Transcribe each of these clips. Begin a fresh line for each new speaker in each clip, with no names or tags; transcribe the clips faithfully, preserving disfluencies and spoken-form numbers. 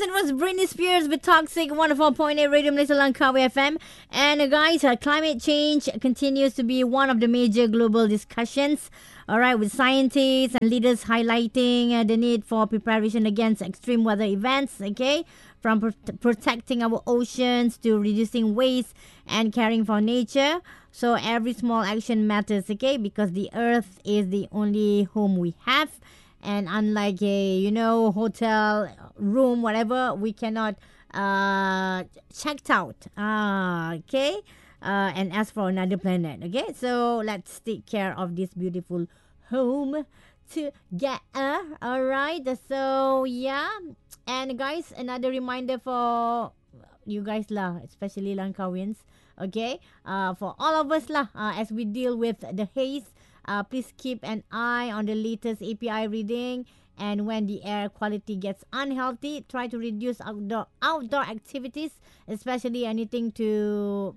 it was Britney Spears with Toxic, one oh four point eight Radio Malaysia Langkawi F M. And uh, guys, uh, climate change continues to be one of the major global discussions. All right, with scientists and leaders highlighting uh, the need for preparation against extreme weather events, okay? From pro- protecting our oceans to reducing waste and caring for nature. So every small action matters, okay? Because the earth is the only home we have. And unlike a, you know, hotel room, whatever, we cannot uh, checked out. Ah, okay? Uh, and ask for another planet, okay? So let's take care of this beautiful home together, all right? So, yeah. And guys, another reminder for you guys lah, especially Langkawians, okay? Uh, for all of us lah, uh, as we deal with the haze, uh, please keep an eye on the latest A P I reading. And when the air quality gets unhealthy, try to reduce outdoor outdoor activities, especially anything to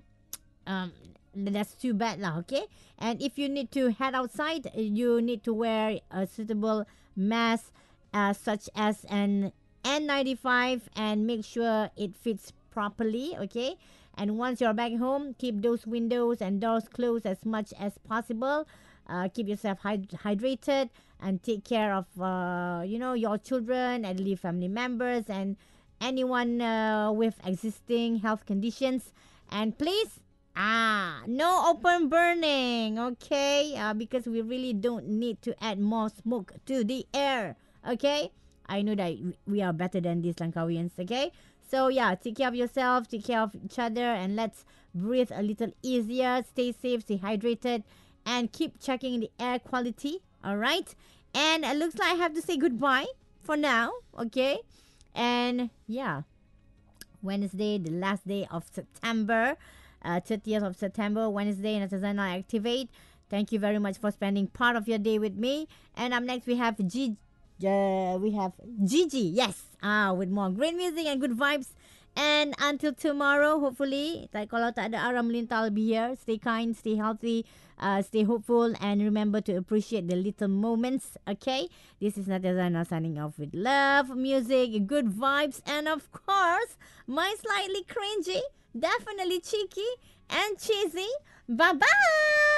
um that's too bad lah, okay? And if you need to head outside, you need to wear a suitable mask, uh, such as an N ninety-five, and make sure it fits properly, okay? And once you're back home, keep those windows and doors closed as much as possible. Uh, keep yourself hyd- hydrated and take care of uh, you know, your children, elderly family members, and anyone uh, with existing health conditions. And please, ah, no open burning, okay? Uh, because we really don't need to add more smoke to the air, okay? I know that we are better than these Langkawians, okay? So yeah, take care of yourself, take care of each other, and let's breathe a little easier. Stay safe, stay hydrated, and keep checking the air quality, all right? And it looks like I have to say goodbye for now, okay? And yeah, Wednesday, the last day of September, uh, thirtieth of September, Wednesday, in Natazana Activate. Thank you very much for spending part of your day with me. And up next, we have G. Uh, we have Gigi, yes, ah, with more great music and good vibes. And until tomorrow, hopefully, tak, kalau tak ada arah melintas, I'll be here. Stay kind, stay healthy, uh, stay hopeful, and remember to appreciate the little moments, okay? This is Natazana signing off with love, music, good vibes, and of course, my slightly cringy, definitely cheeky, and cheesy. Bye-bye!